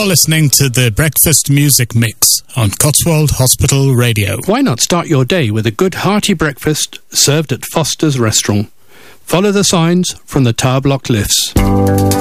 listening to the Breakfast Music Mix on Cotswold Hospital Radio. Why not start your day with a good hearty breakfast served at Foster's Restaurant? Follow the signs from the tower block lifts.